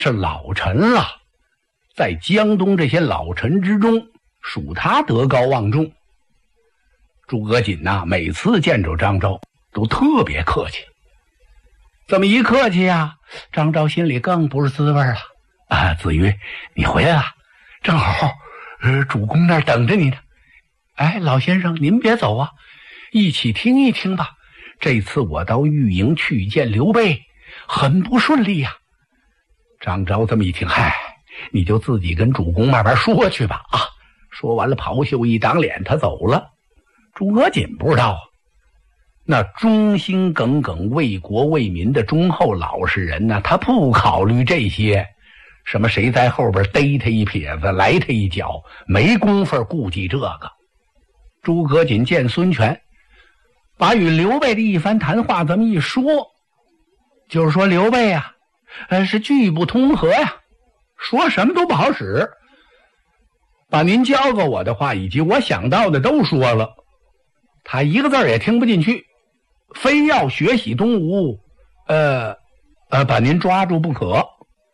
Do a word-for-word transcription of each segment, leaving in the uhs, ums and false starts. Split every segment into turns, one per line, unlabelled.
是老臣了，在江东这些老臣之中，属他德高望重。诸葛瑾呐、啊，每次见着张昭都特别客气。这么一客气呀，张昭心里更不是滋味了。啊，子瑜，你回来了，正好，呃，主公那儿等着你呢。哎，老先生，您别走啊，一起听一听吧。这次我到御营去见刘备，很不顺利呀、啊。张昭这么一听，嗨，你就自己跟主公慢慢说去吧。啊，说完了，袍袖一挡脸，他走了。诸葛瑾不知道啊，那忠心耿耿、为国为民的忠厚老实人呢，他不考虑这些。什么谁在后边逮他一撇子，来他一脚，没工夫顾忌这个。诸葛瑾见孙权，把与刘备的一番谈话这么一说，就是说刘备啊，呃，是句不通和呀，说什么都不好使。把您教给我的话以及我想到的都说了，他一个字也听不进去，非要学习东吴，呃，呃，把您抓住不可。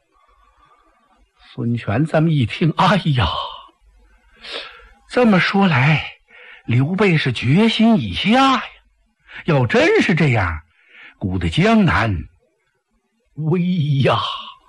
孙权这么一听，哎呀，这么说来，刘备是决心已下呀。要真是这样，古的江南危呀！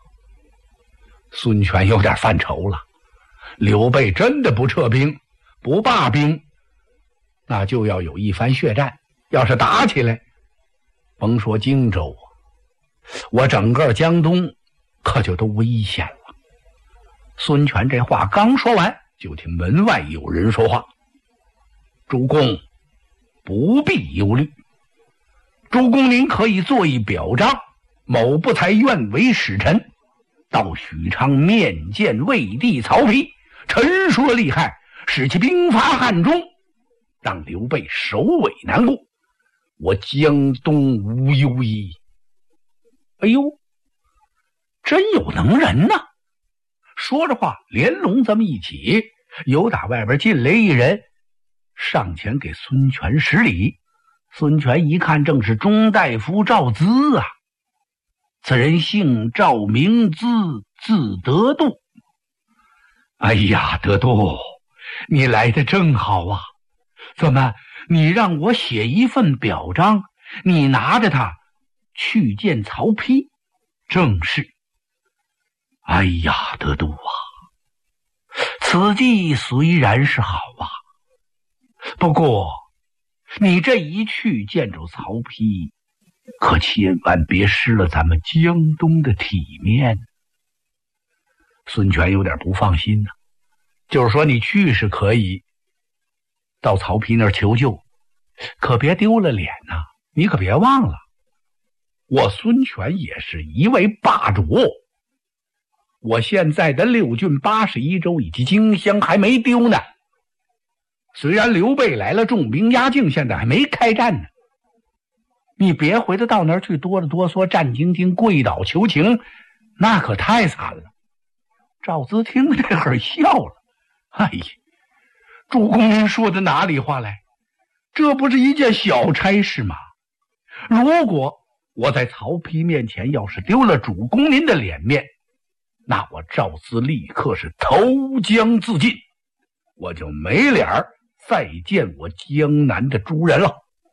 孙权有点犯愁了。刘备真的不撤兵，不罢兵，那就要有一番血战。要是打起来，甭说荆州，我整个江东可就都危险了。孙权这话刚说完，就听门外有人说话：“主公不必忧虑，主公您可以做一表彰，某不才愿为使臣，到许昌面见魏帝曹丕，陈说利害，使其兵发汉中，让刘备首尾难顾，我江东无忧矣。”哎呦，真有能人呐！说着话，连龙这么一起，由打外边进来一人，上前给孙权施礼。孙权一看，正是中大夫赵咨啊。此人姓赵，名咨，字德度。哎呀，德度，你来的正好啊！怎么，你让我写一份表彰，你拿着它去见曹丕？正是。哎呀，德度啊，此计虽然是好啊，不过你这一去见着曹丕，可千万别失了咱们江东的体面。孙权有点不放心呢、啊，就是说你去是可以到曹丕那儿求救，可别丢了脸呐、啊！你可别忘了，我孙权也是一位霸主。我现在的六郡八十一州以及荆襄还没丢呢，虽然刘备来了，重兵压境，现在还没开战呢。你别回头到那儿去哆了哆嗦，战兢兢，跪倒求情，那可太惨了。赵咨听了这会儿笑了，哎呀，主公您说的哪里话来？这不是一件小差事吗？如果我在曹丕面前要是丢了主公您的脸面，那我赵咨立刻是投江自尽，我就没脸儿再见我江南的诸人了。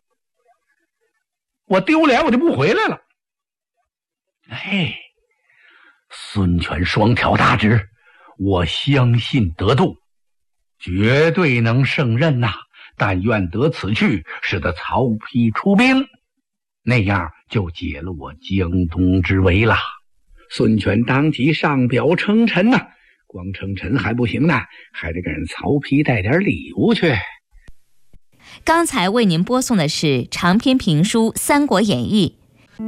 我丢脸我就不回来了。哎，孙权双挑大指，我相信德度绝对能胜任呐、啊！但愿得此去，使得曹丕出兵，那样就解了我江东之围了。孙权当即上表称臣呐、啊，光称臣还不行呢，还得给人曹丕带点礼物去。
刚才为您播送的是长篇评书《三国演义》，